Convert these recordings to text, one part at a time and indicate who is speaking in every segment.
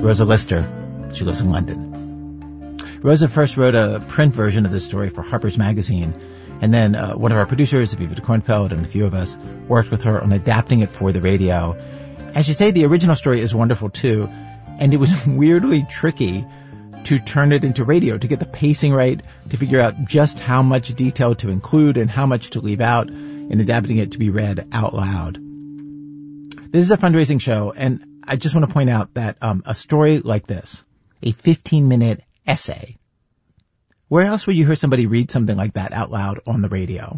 Speaker 1: Rosa Lister. She lives in London. Rosa first wrote a print version of this story for Harper's Magazine, and then one of our producers, Aviva de Kornfeld, and a few of us worked with her on adapting it for the radio. I should say the original story is wonderful too, and it was weirdly tricky to turn it into radio, to get the pacing right, to figure out just how much detail to include and how much to leave out in adapting it to be read out loud. This is a fundraising show, and I just want to point out that a story like this, a 15-minute essay, where else would you hear somebody read something like that out loud on the radio?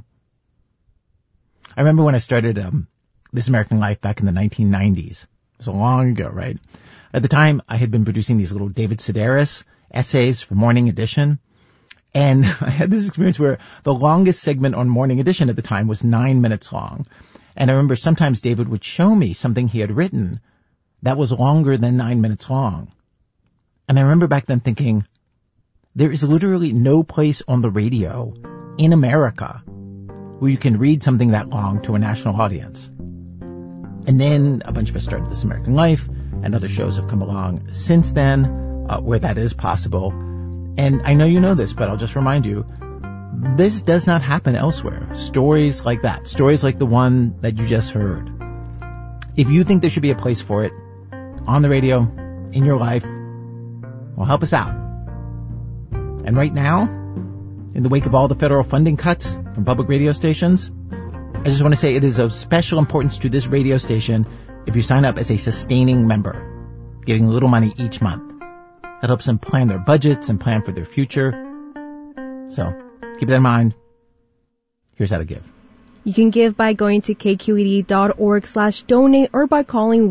Speaker 1: I remember when I started This American Life back in the 1990s. It was long ago, right? At the time, I had been producing these little David Sedaris essays for Morning Edition, and I had this experience where the longest segment on Morning Edition at the time was 9 minutes long. And I remember sometimes David would show me something he had written that was longer than 9 minutes long. And I remember back then thinking, there is literally no place on the radio in America where you can read something that long to a national audience. And then a bunch of us started This American Life, and other shows have come along since then where that is possible. And I know you know this, but I'll just remind you, this does not happen elsewhere. Stories like that, stories like the one that you just heard. If you think there should be a place for it on the radio, in your life, well, help us out. And right now, in the wake of all the federal funding cuts from public radio stations, I just want to say it is of special importance to this radio station if you sign up as a sustaining member, giving a little money each month. That helps them plan their budgets and plan for their future. So keep that in mind. Here's how to give.
Speaker 2: You can give by going to kqed.org/donate or by calling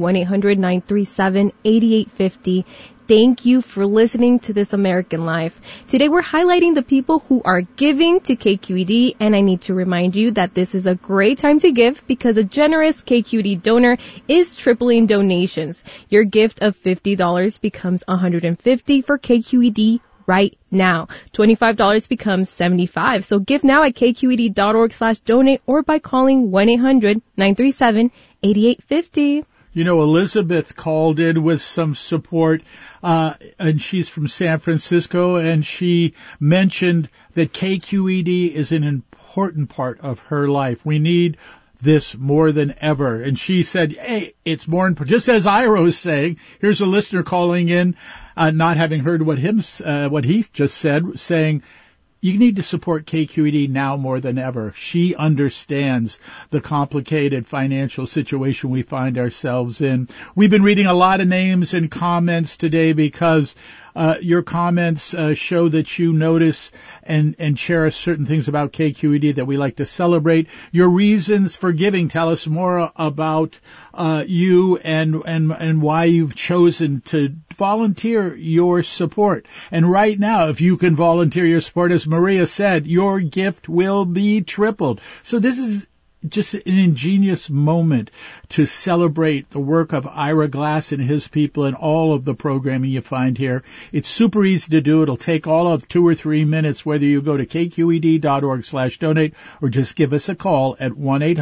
Speaker 2: 1-800-937-8850. Thank you for listening to This American Life. Today we're highlighting the people who are giving to KQED, and I need to remind you that this is a great time to give because a generous KQED donor is tripling donations. Your gift of $50 becomes $150 for KQED right now. $25 becomes $75. So give now at kqed.org/donate or by calling 1-800-937-8850.
Speaker 3: You know, Elizabeth called in with some support, and she's from San Francisco, and she mentioned that KQED is an important part of her life. We need this more than ever. And she said, hey, it's more important. Just as Ira was saying, here's a listener calling in, not having heard what he just said, saying, you need to support KQED now more than ever. She understands the complicated financial situation we find ourselves in. We've been reading a lot of names and comments today because your comments show that you notice and cherish certain things about KQED that we like to celebrate. Your reasons for giving, tell us more about you and why you've chosen to volunteer your support. And right now, if you can volunteer your support, as Maria said, your gift will be tripled. So this is just an ingenious moment to celebrate the work of Ira Glass and his people and all of the programming you find here. It's super easy to do. It'll take all of 2 or 3 minutes, whether you go to kqed.org/donate or just give us a call at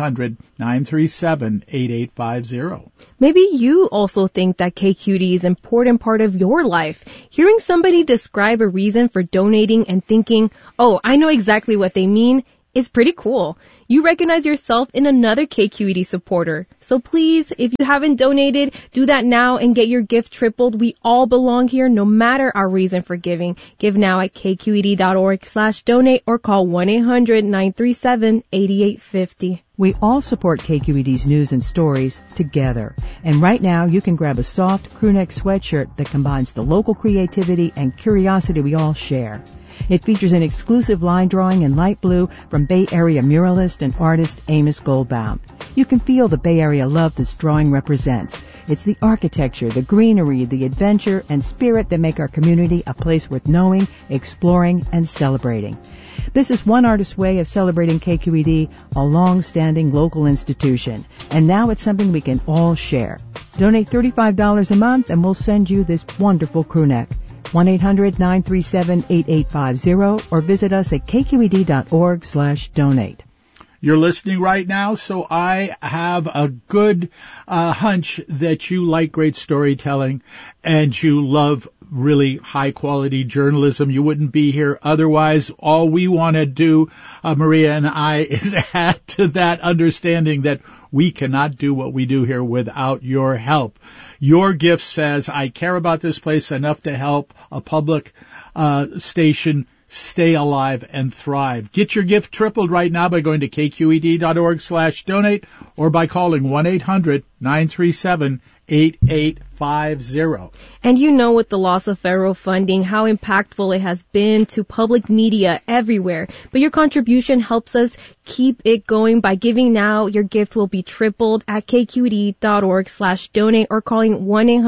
Speaker 3: 1-800-937-8850.
Speaker 2: Maybe you also think that KQED is an important part of your life. Hearing somebody describe a reason for donating and thinking, oh, I know exactly what they mean, is pretty cool. You recognize yourself in another KQED supporter. So please, if you haven't donated, do that now and get your gift tripled. We all belong here, no matter our reason for giving. Give now at kqed.org/donate or call 1-800-937-8850.
Speaker 4: We all support KQED's news and stories together. And right now, you can grab a soft crewneck sweatshirt that combines the local creativity and curiosity we all share. It features an exclusive line drawing in light blue from Bay Area muralist and artist Amos Goldbaum. You can feel the Bay Area love this drawing represents. It's the architecture, the greenery, the adventure, and spirit that make our community a place worth knowing, exploring, and celebrating. This is one artist's way of celebrating KQED, a long-standing local institution. And now it's something we can all share. Donate $35 a month and we'll send you this wonderful crewneck. 1-800-937-8850 or visit us at kqed.org/donate.
Speaker 3: You're listening right now, so I have a good hunch that you like great storytelling and you love really high-quality journalism. You wouldn't be here otherwise. All we want to do, Maria and I, is add to that understanding that we cannot do what we do here without your help. Your gift says, I care about this place enough to help a public station stay alive and thrive. Get your gift tripled right now by going to kqed.org/donate or by calling 1-800-937-8850.
Speaker 2: And you know, with the loss of federal funding, how impactful it has been to public media everywhere. But your contribution helps us keep it going by giving now. Your gift will be tripled at kqed.org/donate or calling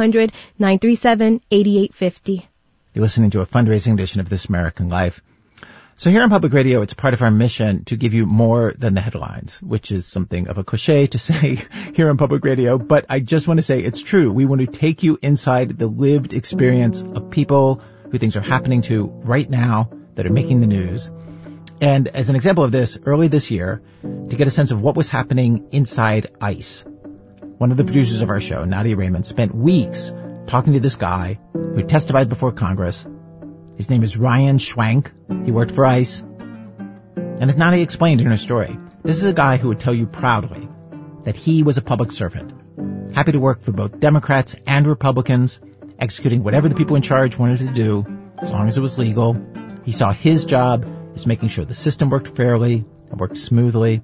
Speaker 2: 1-800-937-8850.
Speaker 1: You're listening to a fundraising edition of This American Life. So here on Public Radio, it's part of our mission to give you more than the headlines, which is something of a cliche to say here on Public Radio, but I just want to say it's true. We want to take you inside the lived experience of people who things are happening to right now that are making the news. And as an example of this, early this year, to get a sense of what was happening inside ICE, one of the producers of our show, Nadia Raymond, spent weeks talking to this guy who testified before Congress. His name is Ryan Schwank. He worked for ICE. And as Nadia explained in her story, this is a guy who would tell you proudly that he was a public servant, happy to work for both Democrats and Republicans, executing whatever the people in charge wanted to do, as long as it was legal. He saw his job as making sure the system worked fairly and worked smoothly.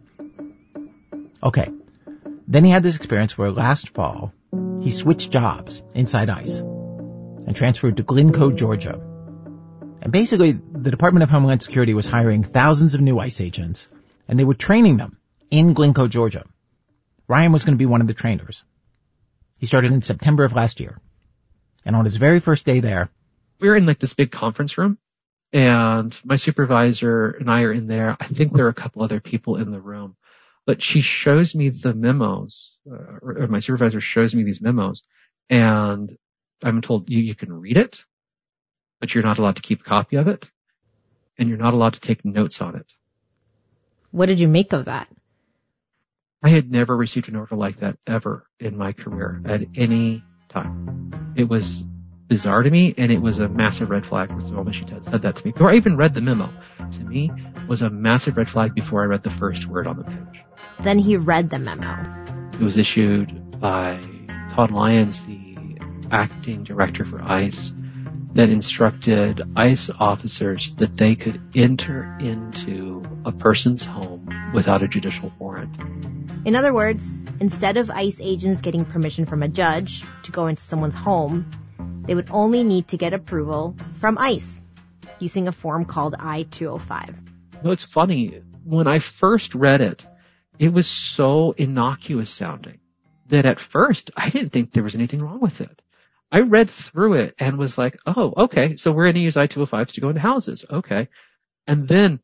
Speaker 1: Okay. Then he had this experience where last fall, he switched jobs inside ICE and transferred to Glencoe, Georgia. And basically, the Department of Homeland Security was hiring thousands of new ICE agents, and they were training them in Glencoe, Georgia. Ryan was going to be one of the trainers. He started in September of last year. And on his very first day there,
Speaker 5: we were in like this big conference room, and my supervisor and I are in there. I think there are a couple other people in the room. But she shows me the memos, or my supervisor shows me these memos, and I'm told you can read it, but you're not allowed to keep a copy of it, and you're not allowed to take notes on it.
Speaker 2: What did you make of that?
Speaker 5: I had never received an order like that ever in my career at any time. It was bizarre to me, and it was a massive red flag with the moment she said that to me. Before I even read the memo, to me, was a massive red flag before I read the first word on the page.
Speaker 6: Then he read the memo.
Speaker 5: It was issued by Todd Lyons, the acting director for ICE, that instructed ICE officers that they could enter into a person's home without a judicial warrant.
Speaker 6: In other words, instead of ICE agents getting permission from a judge to go into someone's home, they would only need to get approval from ICE using a form called I-205.
Speaker 5: You know, it's funny. When I first read it, it was so innocuous sounding that at first I didn't think there was anything wrong with it. I read through it and was like, oh, okay, so we're going to use I-205s to go into houses. Okay. And then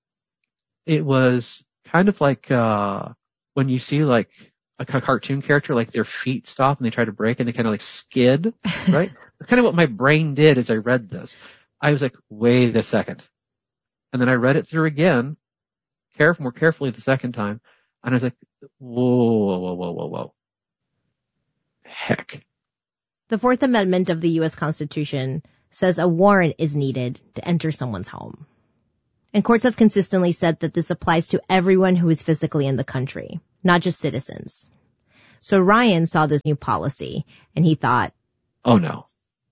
Speaker 5: it was kind of like when you see like a cartoon character, like their feet stop and they try to brake and they kind of like skid, right? That's kind of what my brain did as I read this. I was like, wait a second. And then I read it through again, more carefully the second time, and I was like, whoa. Heck.
Speaker 6: The Fourth Amendment of the U.S. Constitution says a warrant is needed to enter someone's home. And courts have consistently said that this applies to everyone who is physically in the country, not just citizens. So Ryan saw this new policy, and he thought,
Speaker 5: oh no.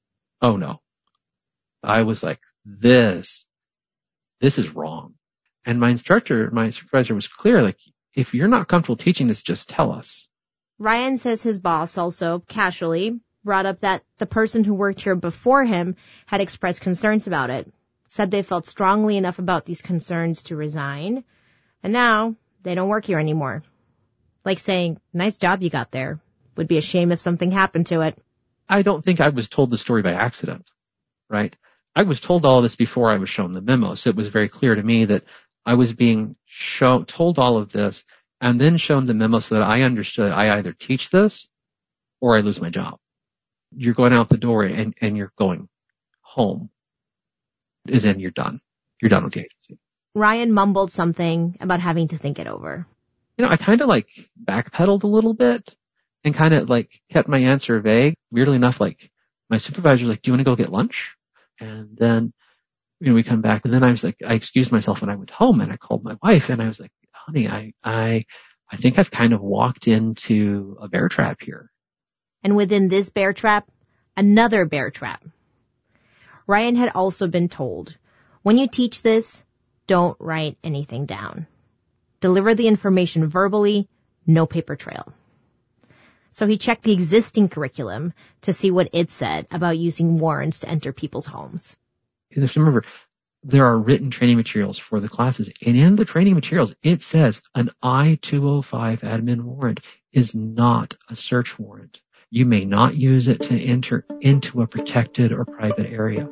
Speaker 5: I was like, this is wrong. And my supervisor was clear, like, if you're not comfortable teaching this, just tell us.
Speaker 6: Ryan says his boss also casually brought up that the person who worked here before him had expressed concerns about it, said they felt strongly enough about these concerns to resign, and now they don't work here anymore. Like saying, nice job you got there. Would be a shame if something happened to it.
Speaker 5: I don't think I was told the story by accident, right? I was told all of this before I was shown the memo, so it was very clear to me that I was being told all of this and then shown the memo so that I understood I either teach this or I lose my job. You're going out the door and you're going home. Is in you're done. You're done with the agency.
Speaker 6: Ryan mumbled something about having to think it over.
Speaker 5: I kind of like backpedaled a little bit and kind of like kept my answer vague. Weirdly enough, like my supervisor was like, do you want to go get lunch? And then, we come back, and then I was like, I excused myself and I went home and I called my wife and I was like, honey, I think I've kind of walked into a bear trap here.
Speaker 6: And within this bear trap, another bear trap. Ryan had also been told, when you teach this, don't write anything down. Deliver the information verbally, no paper trail. So he checked the existing curriculum to see what it said about using warrants to enter people's homes.
Speaker 5: You have to remember, there are written training materials for the classes, and in the training materials, it says an I-205 admin warrant is not a search warrant. You may not use it to enter into a protected or private area.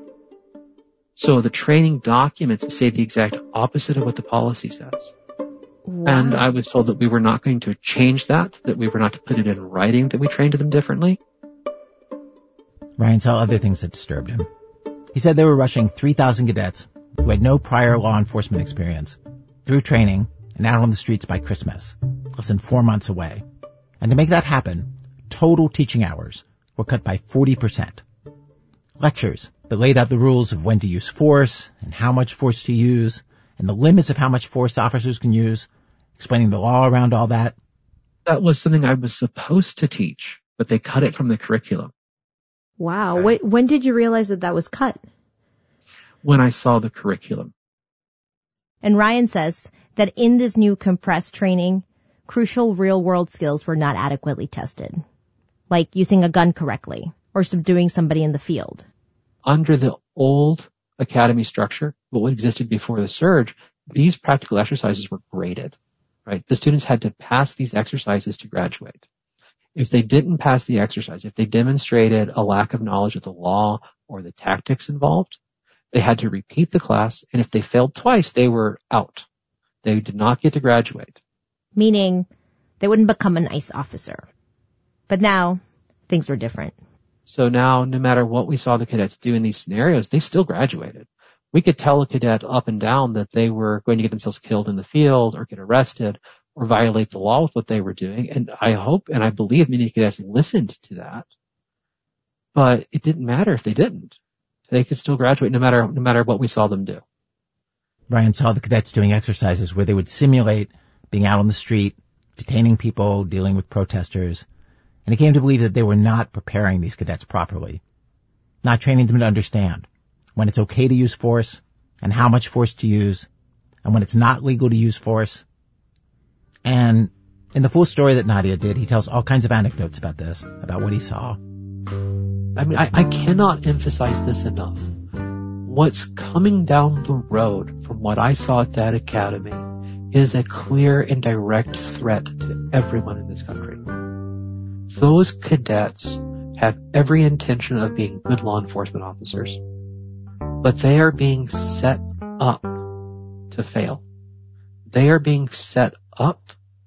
Speaker 5: So the training documents say the exact opposite of what the policy says.
Speaker 6: Wow.
Speaker 5: And I was told that we were not going to change that we were not to put it in writing, that we trained them differently.
Speaker 1: Ryan saw other things that disturbed him. He said they were rushing 3,000 cadets who had no prior law enforcement experience through training and out on the streets by Christmas, less than 4 months away. And to make that happen, total teaching hours were cut by 40%. Lectures that laid out the rules of when to use force and how much force to use and the limits of how much force officers can use, explaining the law around all that.
Speaker 5: That was something I was supposed to teach, but they cut it from the curriculum.
Speaker 6: Wow. Wait, when did you realize that was cut?
Speaker 5: When I saw the curriculum.
Speaker 6: And Ryan says that in this new compressed training, crucial real-world skills were not adequately tested, like using a gun correctly or subduing somebody in the field.
Speaker 5: Under the old academy structure, what existed before the surge, these practical exercises were graded, right? The students had to pass these exercises to graduate. If they didn't pass the exercise, if they demonstrated a lack of knowledge of the law or the tactics involved, they had to repeat the class, and if they failed twice, they were out. They did not get to graduate.
Speaker 6: Meaning they wouldn't become an ICE officer. But now, things were different.
Speaker 5: So now, no matter what we saw the cadets do in these scenarios, they still graduated. We could tell a cadet up and down that they were going to get themselves killed in the field or get arrested or violate the law with what they were doing. And I hope and I believe many cadets listened to that. But it didn't matter if they didn't. They could still graduate no matter what we saw them do.
Speaker 1: Ryan saw the cadets doing exercises where they would simulate being out on the street, detaining people, dealing with protesters. And he came to believe that they were not preparing these cadets properly, not training them to understand when it's okay to use force and how much force to use and when it's not legal to use force. And in the full story that Nadia did, he tells all kinds of anecdotes about this, about what he saw.
Speaker 5: I mean, I cannot emphasize this enough. What's coming down the road from what I saw at that academy is a clear and direct threat to everyone in this country. Those cadets have every intention of being good law enforcement officers, but they are being set up to fail. They are being set up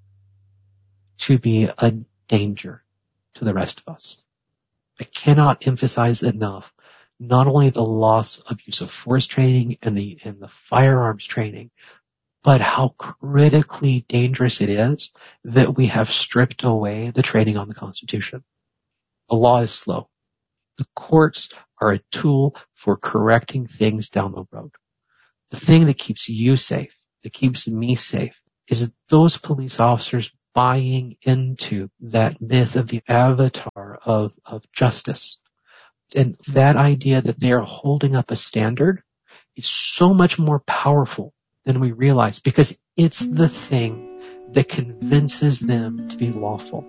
Speaker 5: to be a danger to the rest of us. I cannot emphasize enough not only the loss of use of force training and the firearms training, but how critically dangerous it is that we have stripped away the training on the Constitution. The law is slow. The courts are a tool for correcting things down the road. The thing that keeps you safe, that keeps me safe, is those police officers buying into that myth of the avatar of justice. And that idea that they are holding up a standard is so much more powerful than we realize, because it's the thing that convinces them to be lawful.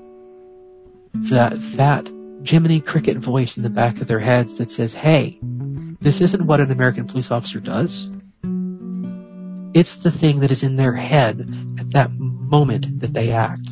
Speaker 5: That Jiminy Cricket voice in the back of their heads that says, hey, this isn't what an American police officer does. It's the thing that is in their head at that moment that they act.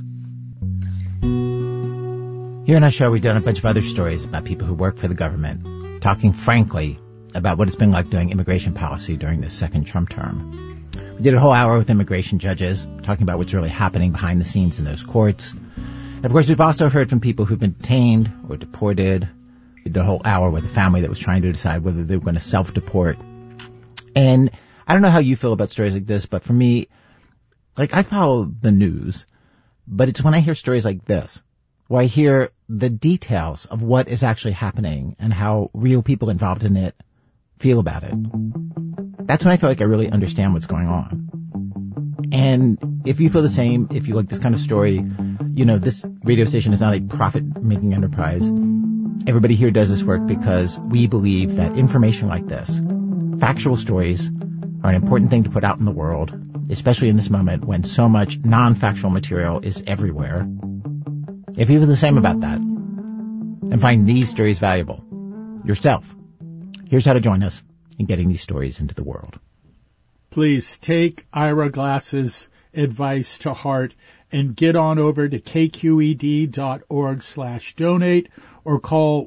Speaker 1: Here in our show, we've done a bunch of other stories about people who work for the government, talking frankly about what it's been like doing immigration policy during this second Trump term. We did a whole hour with immigration judges, talking about what's really happening behind the scenes in those courts. And of course, we've also heard from people who've been detained or deported. We did a whole hour with a family that was trying to decide whether they were going to self-deport. And I don't know how you feel about stories like this, but for me, like, I follow the news, but it's when I hear stories like this, where I hear the details of what is actually happening and how real people involved in it feel about it. That's when I feel like I really understand what's going on. And if you feel the same, if you like this kind of story, you know, this radio station is not a profit-making enterprise. Everybody here does this work because we believe that information like this, factual stories, are an important thing to put out in the world, especially in this moment when so much non-factual material is everywhere. If you feel the same about that and find these stories valuable yourself, here's how to join us in getting these stories into the world.
Speaker 3: Please take Ira Glass's advice to heart and get on over to kqed.org/donate or call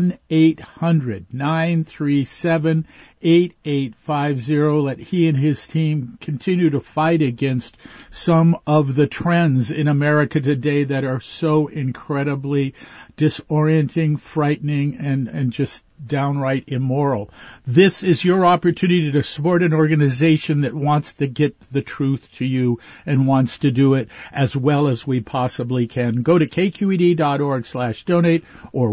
Speaker 3: 1-800-937-8850. Let he and his team continue to fight against some of the trends in America today that are so incredibly disorienting, frightening, and just downright immoral. This is your opportunity to support an organization that wants to get the truth to you and wants to do it as well as we possibly can. Go to kqed.org/donate or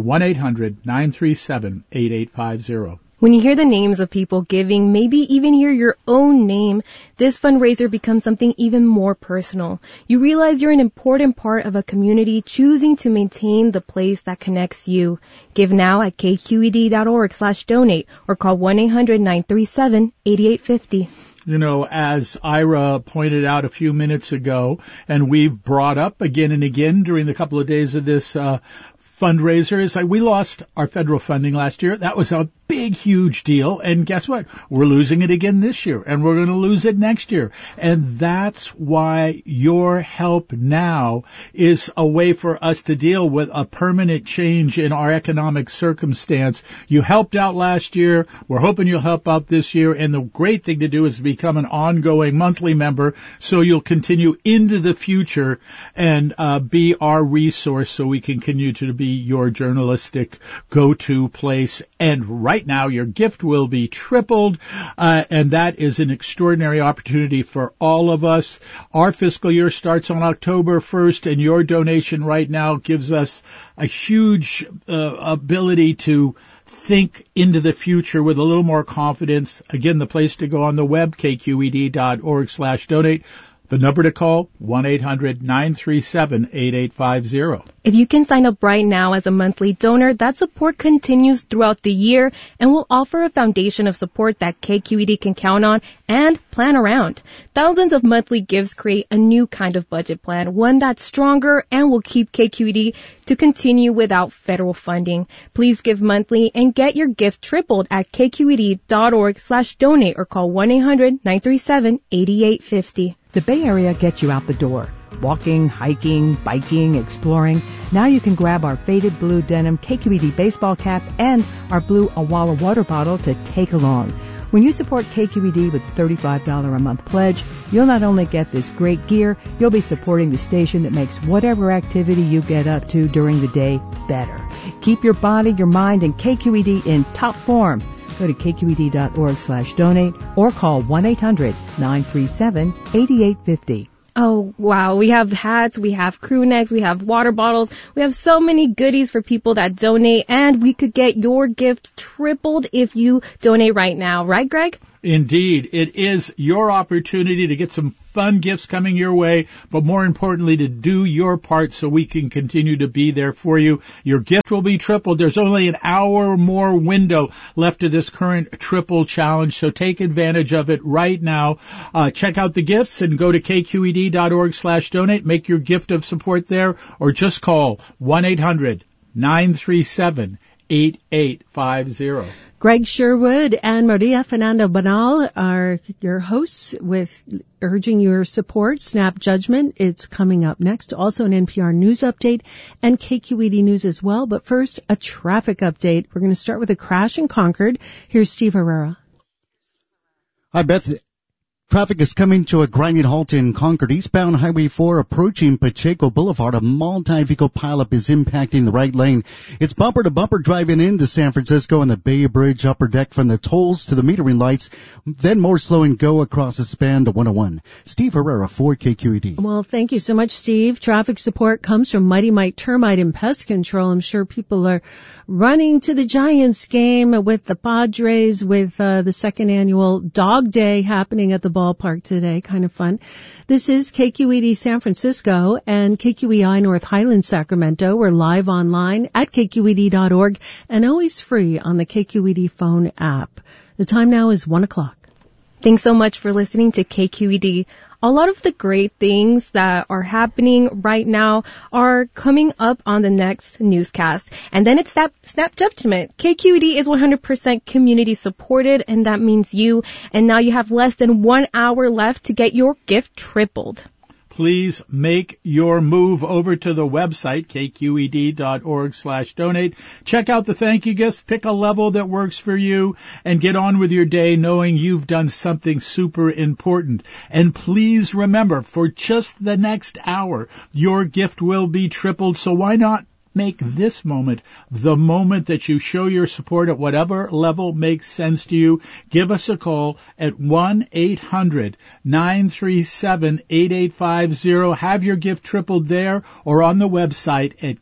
Speaker 3: 1-800-937-8850.
Speaker 2: When you hear the names of people giving, maybe even hear your own name, this fundraiser becomes something even more personal. You realize you're an important part of a community choosing to maintain the place that connects you. Give now at kqed.org/donate or call 1-800-937-8850.
Speaker 3: You know, as Ira pointed out a few minutes ago, and we've brought up again and again during the couple of days of this fundraiser, is like we lost our federal funding last year. That was a big, huge deal. And guess what? We're losing it again this year, and we're going to lose it next year. And that's why your help now is a way for us to deal with a permanent change in our economic circumstance. You helped out last year. We're hoping you'll help out this year. And the great thing to do is become an ongoing monthly member so you'll continue into the future and be our resource so we can continue to be your journalistic go-to place. And right now, your gift will be tripled, and that is an extraordinary opportunity for all of us. Our fiscal year starts on October 1st, and your donation right now gives us a huge ability to think into the future with a little more confidence. Again, the place to go on the web, kqed.org/donate. The number to call, 1-800-937-8850.
Speaker 2: If you can sign up right now as a monthly donor, that support continues throughout the year and will offer a foundation of support that KQED can count on and plan around. Thousands of monthly gifts create a new kind of budget plan, one that's stronger and will keep KQED to continue without federal funding. Please give monthly and get your gift tripled at kqed.org/donate or call 1-800-937-8850.
Speaker 4: The Bay Area gets you out the door. Walking, hiking, biking, exploring. Now you can grab our faded blue denim KQED baseball cap and our blue Awala water bottle to take along. When you support KQED with a $35 a month pledge, you'll not only get this great gear, you'll be supporting the station that makes whatever activity you get up to during the day better. Keep your body, your mind, and KQED in top form. Go to kqed.org/donate or call 1-800-937-8850.
Speaker 2: Oh, wow. We have hats, we have crew necks, we have water bottles. We have so many goodies for people that donate, and we could get your gift tripled if you donate right now. Right, Greg?
Speaker 3: Indeed. It is your opportunity to get some fun gifts coming your way, but more importantly, to do your part so we can continue to be there for you. Your gift will be tripled. There's only an hour more window left of this current triple challenge, so take advantage of it right now. Check out the gifts and go to kqed.org/donate. Make your gift of support there, or just call 1-800-937-8850.
Speaker 7: Greg Sherwood and Maria Fernanda Banal are your hosts with urging your support. Snap Judgment, it's coming up next. Also an NPR News update and KQED News as well. But first, a traffic update. We're going to start with a crash in Concord. Here's Steve Herrera.
Speaker 8: Hi, Beth. Traffic is coming to a grinding halt in Concord. Eastbound Highway 4 approaching Pacheco Boulevard. A multi-vehicle pileup is impacting the right lane. It's bumper-to-bumper driving into San Francisco and the Bay Bridge upper deck from the tolls to the metering lights. Then more slow and go across the span to 101. Steve Herrera for KQED.
Speaker 7: Well, thank you so much, Steve. Traffic support comes from Mighty Mite Termite and Pest Control. I'm sure people are running to the Giants game with the Padres, with the second annual Dog Day happening at the ballpark today. Kind of fun. This is KQED San Francisco and KQEI North Highland Sacramento. We're live online at kqed.org and always free on the KQED phone app. The time now is 1 o'clock.
Speaker 2: Thanks so much for listening to KQED. A lot of the great things that are happening right now are coming up on the next newscast. And then it's Snap Judgment. KQED is 100% community supported, and that means you. And now you have less than 1 hour left to get your gift tripled.
Speaker 3: Please make your move over to the website, kqed.org/donate. Check out the thank you gifts, pick a level that works for you, and get on with your day knowing you've done something super important. And please remember, for just the next hour, your gift will be tripled, so why not make this moment the moment that you show your support at whatever level makes sense to you. Give us a call at 1-800-937-8850. Have your gift tripled there or on the website at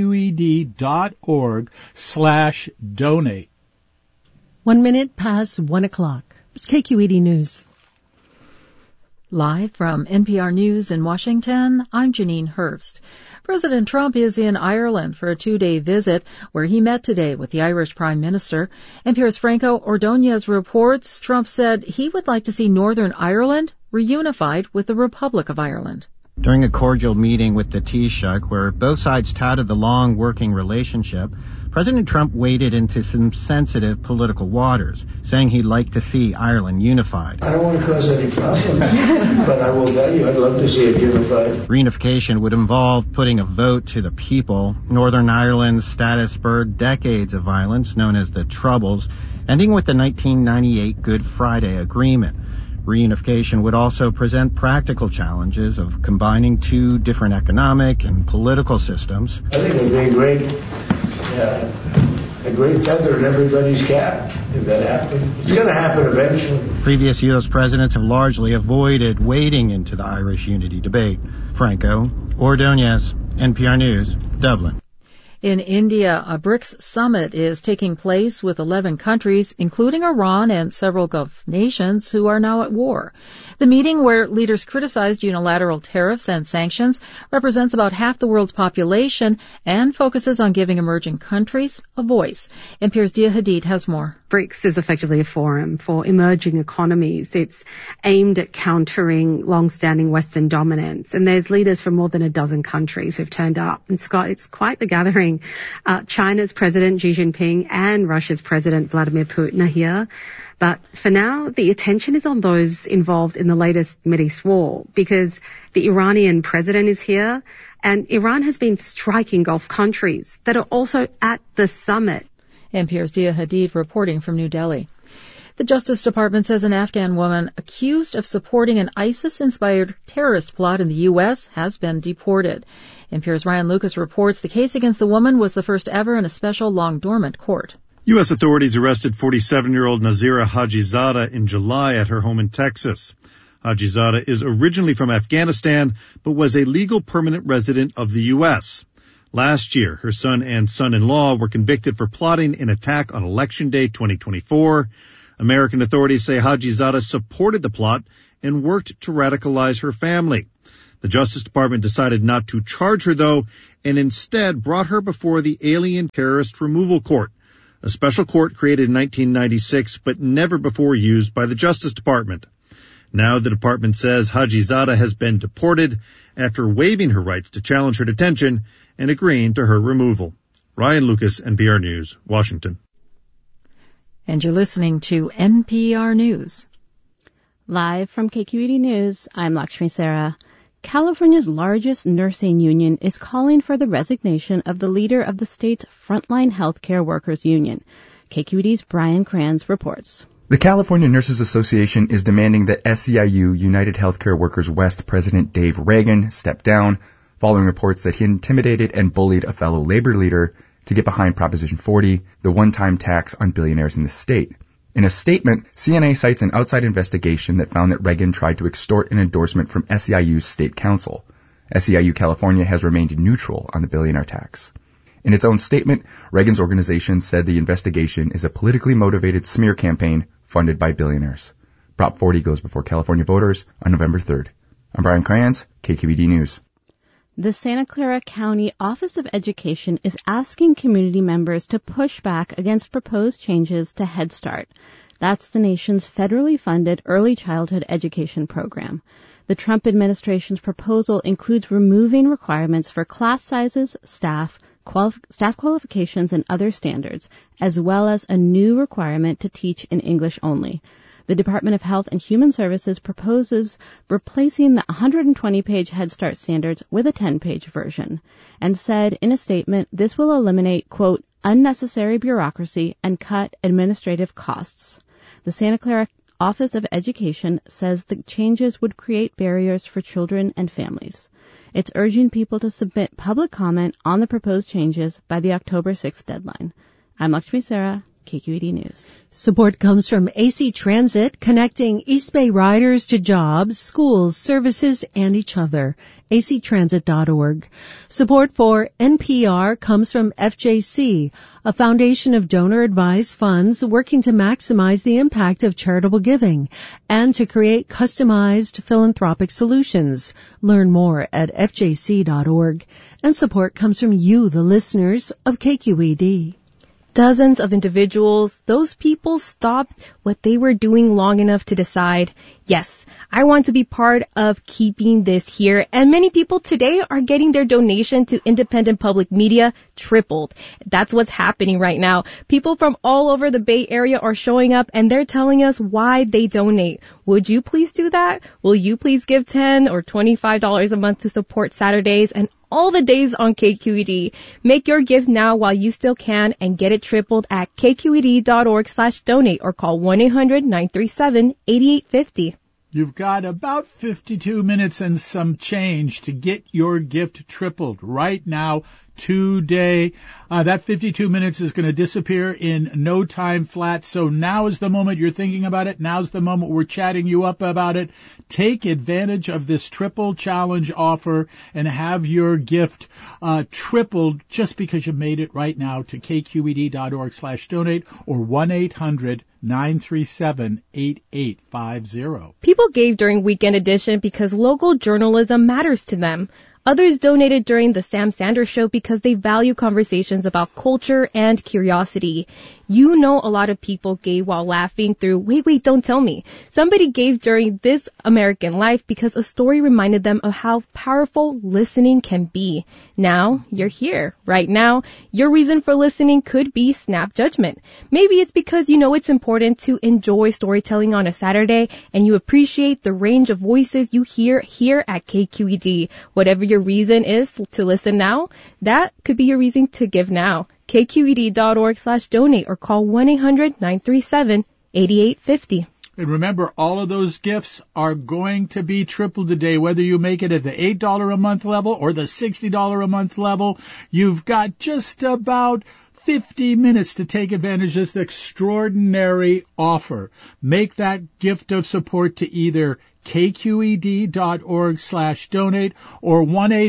Speaker 3: kqed.org/donate.
Speaker 7: 1 minute past 1 o'clock. It's KQED News.
Speaker 9: Live from NPR News in Washington, I'm Janine Hurst. President Trump is in Ireland for a 2-day visit where he met today with the Irish Prime Minister. NPR's Franco Ordonez reports Trump said he would like to see Northern Ireland reunified with the Republic of Ireland.
Speaker 10: During a cordial meeting with the Taoiseach, where both sides touted the long working relationship, President Trump waded into some sensitive political waters, saying he'd like to see Ireland unified.
Speaker 11: I don't want to cause any problem, but I will tell you I'd love to see it unified.
Speaker 10: Reunification would involve putting a vote to the people. Northern Ireland's status spurred decades of violence, known as the Troubles, ending with the 1998 Good Friday Agreement. Reunification would also present practical challenges of combining two different economic and political systems.
Speaker 11: I think it would be a great feather in everybody's cap if that happened. It's going to happen eventually.
Speaker 10: Previous U.S. presidents have largely avoided wading into the Irish unity debate. Franco Ordonez, NPR News, Dublin.
Speaker 9: In India, a BRICS summit is taking place with 11 countries, including Iran and several Gulf nations who are now at war. The meeting, where leaders criticized unilateral tariffs and sanctions, represents about half the world's population and focuses on giving emerging countries a voice. NPR's Dia Hadid has more.
Speaker 12: BRICS is effectively a forum for emerging economies. It's aimed at countering long-standing Western dominance, and there's leaders from more than a dozen countries who've turned up. And Scott, it's quite the gathering. China's President Xi Jinping and Russia's President Vladimir Putin are here. But for now, the attention is on those involved in the latest Mideast war, because the Iranian president is here, and Iran has been striking Gulf countries that are also at the summit.
Speaker 9: NPR's Dia Hadid reporting from New Delhi. The Justice Department says an Afghan woman accused of supporting an ISIS-inspired terrorist plot in the U.S. has been deported. NPR's Ryan Lucas reports the case against the woman was the first ever in a special long-dormant court.
Speaker 13: U.S. authorities arrested 47-year-old Nazira Hajizadeh in July at her home in Texas. Hajizadeh is originally from Afghanistan, but was a legal permanent resident of the U.S. Last year, her son and son-in-law were convicted for plotting an attack on Election Day 2024. American authorities say Hajizadeh supported the plot and worked to radicalize her family. The Justice Department decided not to charge her, though, and instead brought her before the Alien Terrorist Removal Court, a special court created in 1996 but never before used by the Justice Department. Now the department says Hajizadeh has been deported after waiving her rights to challenge her detention and agreeing to her removal. Ryan Lucas, NPR News, Washington.
Speaker 9: And you're listening to NPR News.
Speaker 14: Live from KQED News, I'm Lakshmi Sarah. California's largest nursing union is calling for the resignation of the leader of the state's frontline healthcare workers union. KQED's Brian Kranz reports.
Speaker 15: The California Nurses Association is demanding that SEIU United Healthcare Workers West President Dave Reagan step down following reports that he intimidated and bullied a fellow labor leader to get behind Proposition 40, the one-time tax on billionaires in the state. In a statement, CNA cites an outside investigation that found that Reagan tried to extort an endorsement from SEIU's state council. SEIU California has remained neutral on the billionaire tax. In its own statement, Reagan's organization said the investigation is a politically motivated smear campaign funded by billionaires. Prop 40 goes before California voters on November 3rd. I'm Brian Cranz, KQED News.
Speaker 14: The Santa Clara County Office of Education is asking community members to push back against proposed changes to Head Start. That's the nation's federally funded early childhood education program. The Trump administration's proposal includes removing requirements for class sizes, staff qualifications, and other standards, as well as a new requirement to teach in English only. The Department of Health and Human Services proposes replacing the 120-page Head Start standards with a 10-page version, and said in a statement this will eliminate, quote, unnecessary bureaucracy and cut administrative costs. The Santa Clara Office of Education says the changes would create barriers for children and families. It's urging people to submit public comment on the proposed changes by the October 6th deadline. I'm Lakshmi Sarah, KQED News.
Speaker 7: Support comes from AC Transit, connecting East Bay riders to jobs, schools, services, and each other. actransit.org. Support for NPR comes from FJC, a foundation of donor-advised funds working to maximize the impact of charitable giving and to create customized philanthropic solutions. Learn more at fjc.org. And support comes from you, the listeners of KQED.
Speaker 2: Dozens of individuals, those people stopped what they were doing long enough to decide, yes, I want to be part of keeping this here. And many people today are getting their donation to independent public media tripled. That's what's happening right now. People from all over the Bay Area are showing up and they're telling us why they donate. Would you please do that? Will you please give $10 or $25 a month to support Saturdays and all the days on KQED? Make your gift now while you still can and get it tripled at kqed.org/donate or call 1-800-937-8850.
Speaker 3: You've got about 52 minutes and some change to get your gift tripled right now, today. That 52 minutes is going to disappear in no time flat. So now is the moment you're thinking about it. Now's the moment we're chatting you up about it. Take advantage of this triple challenge offer and have your gift tripled just because you made it right now to kqed.org/donate or 1-800-937-8850.
Speaker 2: People gave during Weekend Edition because local journalism matters to them. Others donated during the Sam Sanders Show because they value conversations about culture and curiosity. You know a lot of people gave while laughing through, wait, don't tell me. Somebody gave during This American Life because a story reminded them of how powerful listening can be. Now, you're here. Right now, your reason for listening could be Snap Judgment. Maybe it's because you know it's important to enjoy storytelling on a Saturday and you appreciate the range of voices you hear here at KQED. Whatever your reason is to listen now, that could be your reason to give now. kqed.org/donate or call 1-800-937-8850.
Speaker 3: And remember, all of those gifts are going to be tripled today, whether you make it at the $8 a month level or the $60 a month level. You've got just about 50 minutes to take advantage of this extraordinary offer. Make that gift of support to either kqed.org/donate or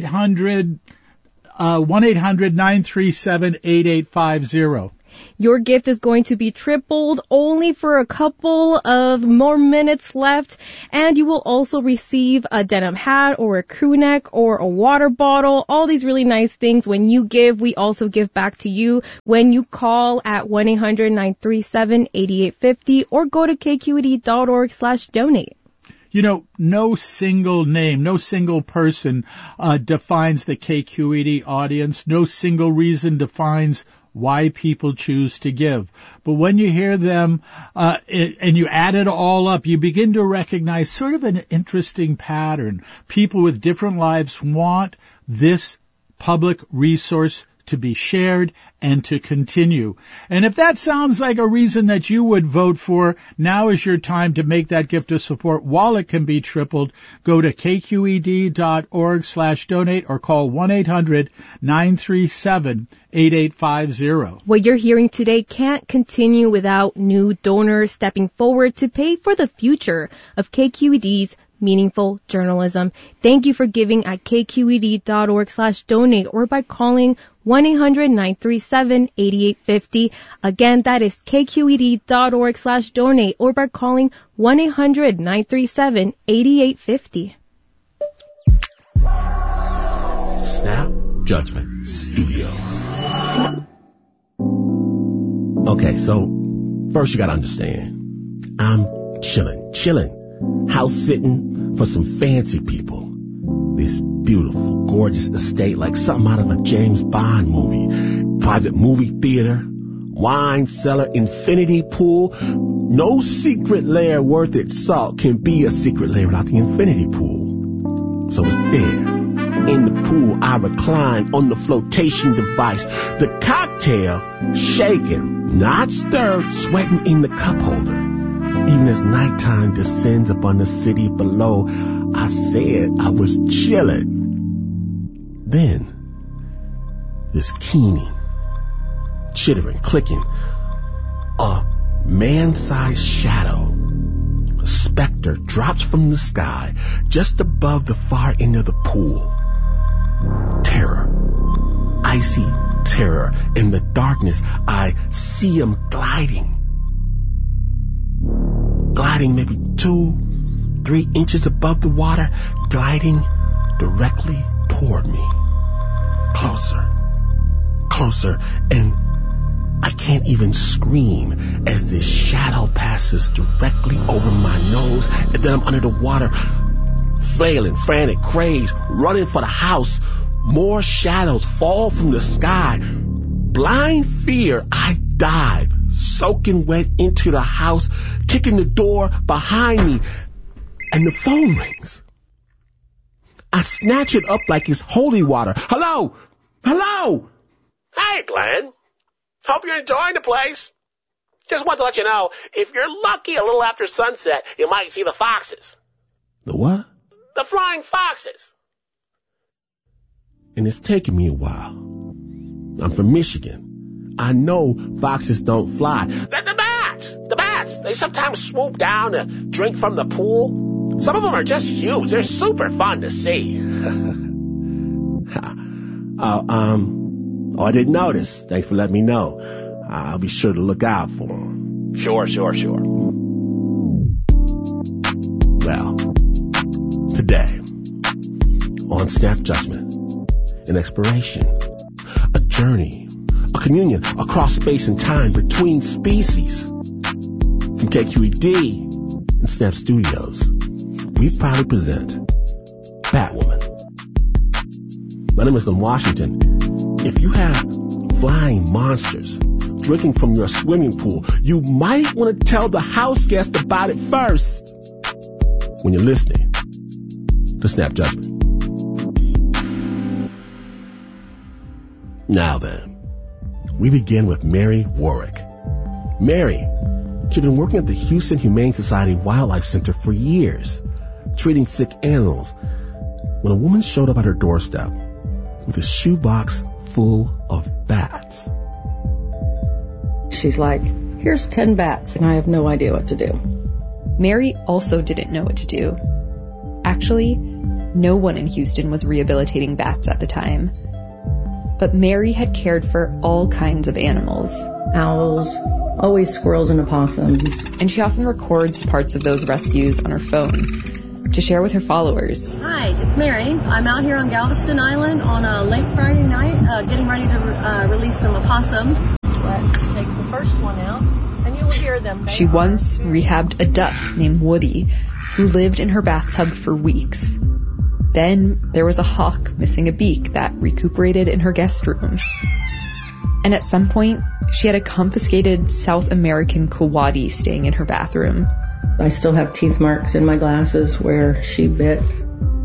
Speaker 3: 1-800-937-8850.
Speaker 2: Your gift is going to be tripled only for a couple of more minutes left, and you will also receive a denim hat or a crew neck or a water bottle, all these really nice things. When you give, we also give back to you when you call at 1-800-937-8850 or go to kqed.org/donate.
Speaker 3: You know, no single name, no single person defines the KQED audience. No single reason defines why people choose to give. But when you hear them and you add it all up, you begin to recognize sort of an interesting pattern. People with different lives want this public resource to be shared and to continue. And if that sounds like a reason that you would vote for, now is your time to make that gift of support while it can be tripled. Go to kqed.org/donate or call 1-800-937-8850.
Speaker 2: What you're hearing today can't continue without new donors stepping forward to pay for the future of KQED's meaningful journalism. Thank you for giving at kqed.org/donate or by calling 1-800-937-8850. Again, that is kqed.org/donate or by calling 1-800-937-8850.
Speaker 16: Snap Judgment Studios. Okay, so first you gotta understand, I'm chilling, house sitting for some fancy people. This beautiful, gorgeous estate like something out of a James Bond movie. Private movie theater, wine cellar, infinity pool. No secret lair worth its salt can be a secret lair without the infinity pool. So it's there. In the pool, I recline on the flotation device. The cocktail shaking, not stirred, sweating in the cup holder. Even as nighttime descends upon the city below, I said I was chilling. Then, this keening, chittering, clicking, a man-sized shadow, a specter drops from the sky just above the far end of the pool. Terror, icy terror. In the darkness, I see him gliding maybe 2-3 inches above the water, gliding directly toward me. Closer, and I can't even scream as this shadow passes directly over my nose, and then I'm under the water, flailing, frantic, crazed, running for the house. More shadows fall from the sky. Blind fear, I dive, soaking wet into the house, kicking the door behind me, and the phone rings. I snatch it up like it's holy water. Hello?
Speaker 17: Hey, Glenn. Hope you're enjoying the place. Just wanted to let you know, if you're lucky a little after sunset, you might see the foxes.
Speaker 16: The what?
Speaker 17: The flying foxes.
Speaker 16: And it's taken me a while. I'm from Michigan. I know foxes don't fly.
Speaker 17: The bats. They sometimes swoop down to drink from the pool. Some of them are just huge. They're super fun to see.
Speaker 16: I didn't notice. Thanks for letting me know. I'll be sure to look out for them.
Speaker 17: Sure.
Speaker 16: Well, today, on Snap Judgment, an exploration, a journey, a communion across space and time between species. From KQED and Snap Studios, we proudly present Batwoman. My name is Glenn Washington. If you have flying monsters drinking from your swimming pool, you might want to tell the house guest about it first when you're listening to Snap Judgment. Now then, we begin with Mary Warwick. Mary, she'd been working at the Houston Humane Society Wildlife Center for years, treating sick animals, when a woman showed up at her doorstep with a shoebox full of bats.
Speaker 18: She's like, here's 10 bats, and I have no idea what to do.
Speaker 19: Mary also didn't know what to do. Actually, no one in Houston was rehabilitating bats at the time. But Mary had cared for all kinds of animals.
Speaker 18: Owls, always squirrels and opossums.
Speaker 19: And she often records parts of those rescues on her phone to share with her followers.
Speaker 20: Hi, it's Mary. I'm out here on Galveston Island on a late Friday night, getting ready to release some opossums. Let's take the first one out, and you will hear them.
Speaker 19: She once rehabbed a duck named Woody, who lived in her bathtub for weeks. Then there was a hawk missing a beak that recuperated in her guest room. And at some point, she had a confiscated South American coati staying in her bathroom.
Speaker 18: I still have teeth marks in my glasses where she bit.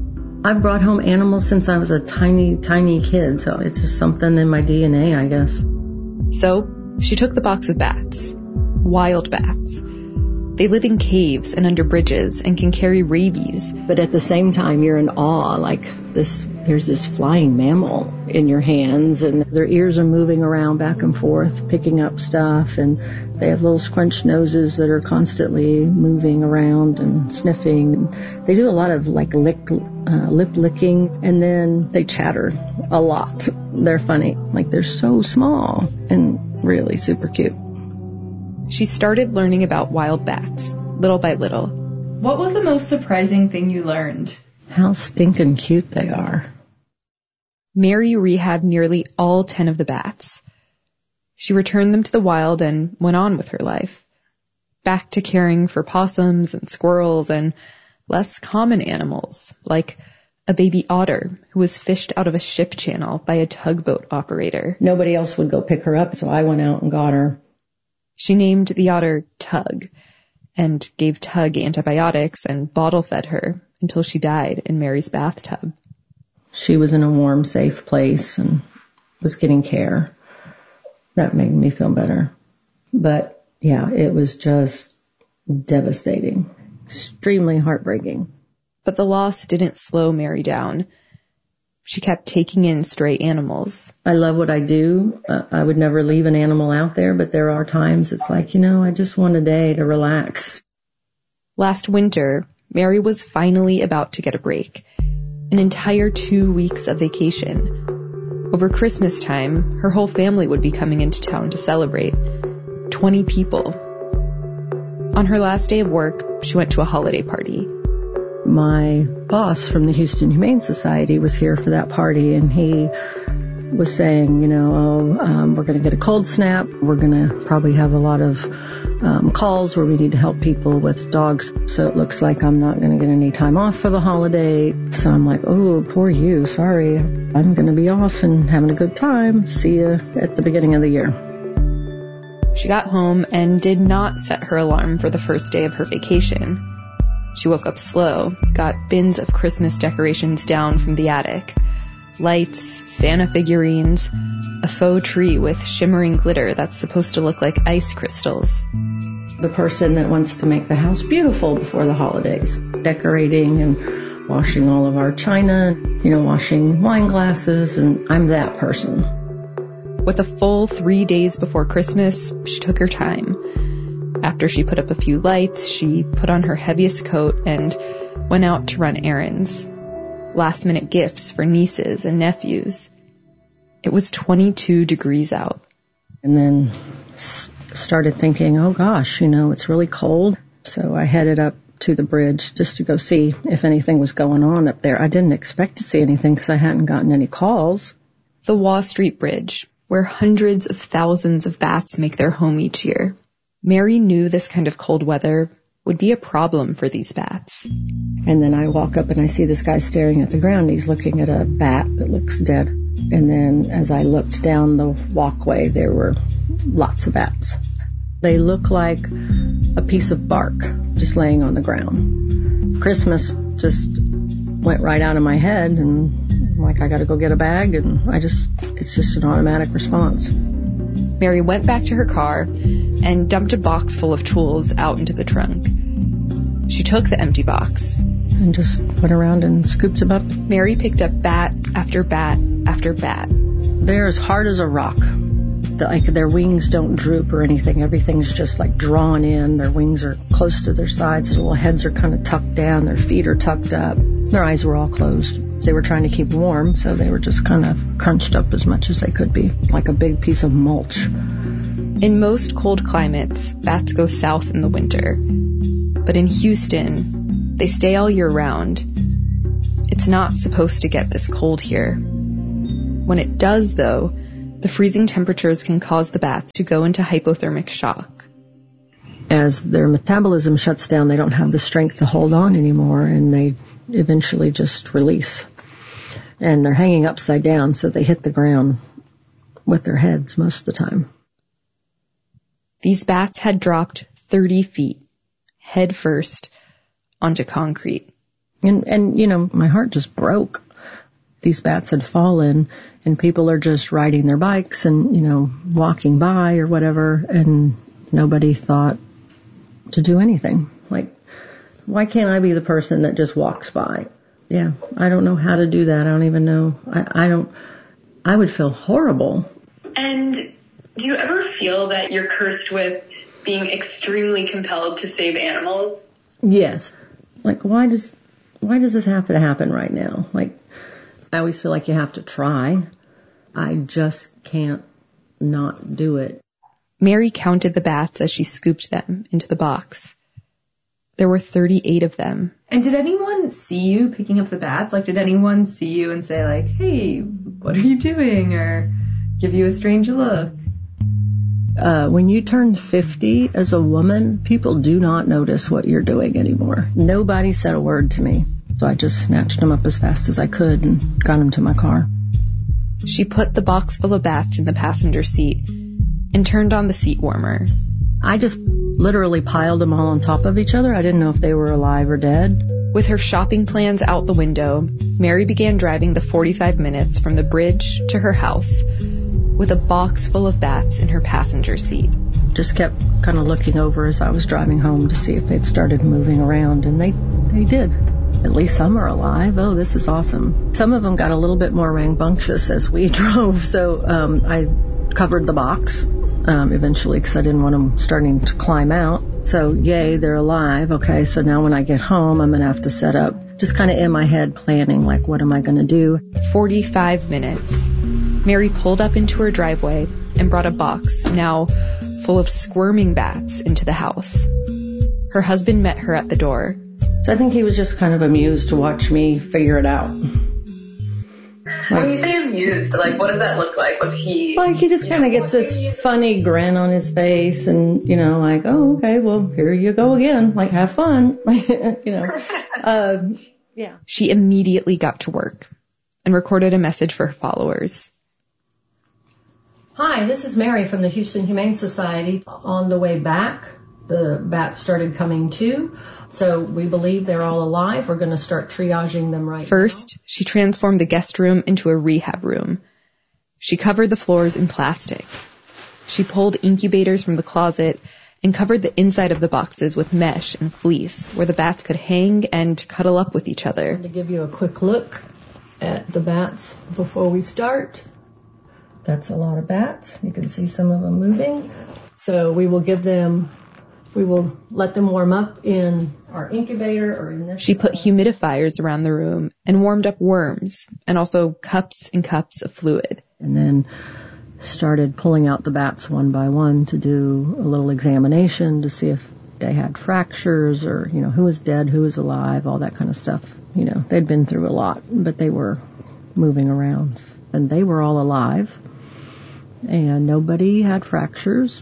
Speaker 18: I've brought home animals since I was a tiny, tiny kid, so it's just something in my DNA, I guess.
Speaker 19: So she took the box of bats. Wild bats. They live in caves and under bridges and can carry rabies.
Speaker 18: But at the same time, you're in awe, like there's this flying mammal in your hands, and their ears are moving around back and forth, picking up stuff, and they have little scrunched noses that are constantly moving around and sniffing. They do a lot of like lip licking, and then they chatter a lot. They're funny. Like they're so small and really super cute.
Speaker 19: She started learning about wild bats, little by little.
Speaker 21: What was the most surprising thing you learned?
Speaker 18: How stinking cute they are.
Speaker 19: Mary rehabbed nearly all 10 of the bats. She returned them to the wild and went on with her life. Back to caring for possums and squirrels and less common animals, like a baby otter who was fished out of a ship channel by a tugboat operator.
Speaker 18: Nobody else would go pick her up, so I went out and got her.
Speaker 19: She named the otter Tug and gave Tug antibiotics and bottle-fed her until she died in Mary's bathtub.
Speaker 18: She was in a warm, safe place and was getting care. That made me feel better. But, yeah, it was just devastating, extremely heartbreaking.
Speaker 19: But the loss didn't slow Mary down. She kept taking in stray animals.
Speaker 18: I love what I do. I would never leave an animal out there, but there are times it's like, I just want a day to relax.
Speaker 19: Last winter, Mary was finally about to get a break. An entire 2 weeks of vacation. Over Christmas time, her whole family would be coming into town to celebrate. 20 people. On her last day of work, she went to a holiday party.
Speaker 18: My boss from the Houston Humane Society was here for that party, and he was saying, we're going to get a cold snap. We're going to probably have a lot of calls where we need to help people with dogs. So it looks like I'm not going to get any time off for the holiday. So I'm like, oh, poor you. Sorry. I'm going to be off and having a good time. See you at the beginning of the year.
Speaker 19: She got home and did not set her alarm for the first day of her vacation. She woke up slow, got bins of Christmas decorations down from the attic. Lights, Santa figurines, a faux tree with shimmering glitter that's supposed to look like ice crystals.
Speaker 18: The person that wants to make the house beautiful before the holidays, decorating and washing all of our china, washing wine glasses, and I'm that person.
Speaker 19: With a full 3 days before Christmas, she took her time. After she put up a few lights, she put on her heaviest coat and went out to run errands. Last-minute gifts for nieces and nephews. It was 22 degrees out.
Speaker 18: And then started thinking, oh gosh, it's really cold. So I headed up to the bridge just to go see if anything was going on up there. I didn't expect to see anything because I hadn't gotten any calls.
Speaker 19: The Waugh Street Bridge, where hundreds of thousands of bats make their home each year. Mary knew this kind of cold weather would be a problem for these bats.
Speaker 18: And then I walk up and I see this guy staring at the ground. He's looking at a bat that looks dead. And then as I looked down the walkway, there were lots of bats. They look like a piece of bark just laying on the ground. Christmas just went right out of my head, and I'm like, I got to go get a bag, and it's just an automatic response.
Speaker 19: Mary went back to her car and dumped a box full of tools out into the trunk. She took the empty box
Speaker 18: and just went around and scooped them up.
Speaker 19: Mary picked up bat after bat after bat.
Speaker 18: They're as hard as a rock. Their wings don't droop or anything. Everything's just like drawn in. Their wings are close to their sides. Their little heads are kind of tucked down. Their feet are tucked up. Their eyes were all closed. They were trying to keep warm, so they were just kind of crunched up as much as they could be, like a big piece of mulch.
Speaker 19: In most cold climates, bats go south in the winter. But in Houston, they stay all year round. It's not supposed to get this cold here. When it does, though, the freezing temperatures can cause the bats to go into hypothermic shock.
Speaker 18: As their metabolism shuts down, they don't have the strength to hold on anymore, and they eventually just release. And they're hanging upside down, so they hit the ground with their heads most of the time.
Speaker 19: These bats had dropped 30 feet, head first, onto concrete.
Speaker 18: And you know, my heart just broke. These bats had fallen, and people are just riding their bikes and, you know, walking by or whatever, and nobody thought to do anything. Like, why can't I be the person that just walks by? Yeah, I don't know how to do that. I don't even know. I would feel horrible.
Speaker 21: And do you ever feel that you're cursed with being extremely compelled to save animals?
Speaker 18: Yes. Like, why does this have to happen right now? Like, I always feel like you have to try. I just can't not do it.
Speaker 19: Mary counted the bats as she scooped them into the box. There were 38 of them.
Speaker 21: And did anyone see you picking up the bats? Like, did anyone see you and say, like, hey, what are you doing? Or give you a strange look?
Speaker 18: When you turn 50 as a woman, people do not notice what you're doing anymore. Nobody said a word to me. So I just snatched them up as fast as I could and got them to my car.
Speaker 19: She put the box full of bats in the passenger seat and turned on the seat warmer.
Speaker 18: I just literally piled them all on top of each other. I didn't know if they were alive or dead.
Speaker 19: With her shopping plans out the window, Mary began driving the 45 minutes from the bridge to her house with a box full of bats in her passenger seat.
Speaker 18: Just kept kind of looking over as I was driving home to see if they'd started moving around, and they did. At least some are alive. Oh, this is awesome. Some of them got a little bit more rambunctious as we drove, so I covered the box eventually because I didn't want them starting to climb out. So, yay, they're alive. Okay, so now when I get home, I'm going to have to set up, just kind of in my head planning, like, what am I going to do?
Speaker 19: 45 minutes. Mary pulled up into her driveway and brought a box, now full of squirming bats, into the house. Her husband met her at the door.
Speaker 18: So I think he was just kind of amused to watch me figure it out.
Speaker 21: When you say amused, like, what does that look like?
Speaker 18: Like, he just kind of gets this funny grin on his face and, you know, like, oh, okay, well, here you go again. Like, have fun. You know, yeah.
Speaker 19: She immediately got to work and recorded a message for her followers.
Speaker 18: Hi, this is Mary from the Houston Humane Society. On the way back, the bats started coming too. So we believe they're all alive. We're going to start triaging them right now.
Speaker 19: First, she transformed the guest room into a rehab room. She covered the floors in plastic. She pulled incubators from the closet and covered the inside of the boxes with mesh and fleece where the bats could hang and cuddle up with each other.
Speaker 18: To give you a quick look at the bats before we start. That's a lot of bats. You can see some of them moving. So we will let them warm up in our incubator or in this.
Speaker 19: She put humidifiers around the room and warmed up worms and also cups and cups of fluid.
Speaker 18: And then started pulling out the bats one by one to do a little examination to see if they had fractures or, you know, who was dead, who was alive, all that kind of stuff. You know, they'd been through a lot, but they were moving around. And they were all alive. And nobody had fractures.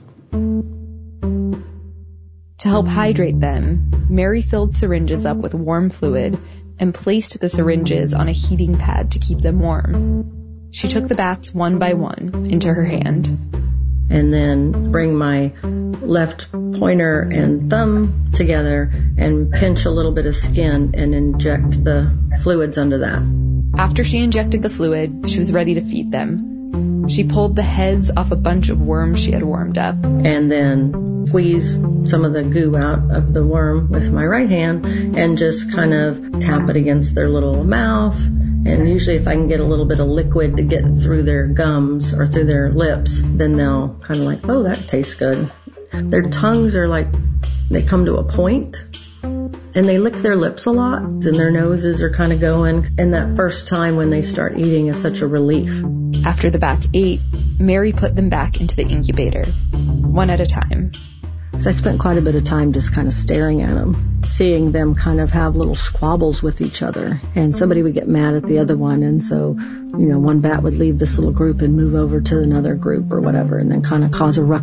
Speaker 19: To help hydrate them, Mary filled syringes up with warm fluid and placed the syringes on a heating pad to keep them warm. She took the bats one by one into her hand.
Speaker 18: And then bring my left pointer and thumb together and pinch a little bit of skin and inject the fluids under that.
Speaker 19: After she injected the fluid, she was ready to feed them. She pulled the heads off a bunch of worms she had warmed up.
Speaker 18: And then squeeze some of the goo out of the worm with my right hand and just kind of tap it against their little mouth. And usually if I can get a little bit of liquid to get through their gums or through their lips, then they'll kind of like, oh, that tastes good. Their tongues are like, they come to a point. And they lick their lips a lot, and their noses are kind of going. And that first time when they start eating is such a relief.
Speaker 19: After the bats ate, Mary put them back into the incubator, one at a time.
Speaker 18: So I spent quite a bit of time just kind of staring at them, seeing them kind of have little squabbles with each other. And somebody would get mad at the other one. And so, you know, one bat would leave this little group and move over to another group or whatever, and then kind of cause a ruckus